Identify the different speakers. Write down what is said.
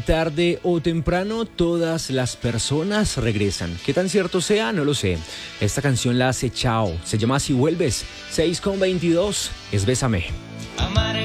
Speaker 1: Tarde o temprano todas las personas regresan. ¿Qué tan cierto sea? No lo sé. Esta canción la hace Chao. Se llama Si Vuelves. 6:22. Es Bésame.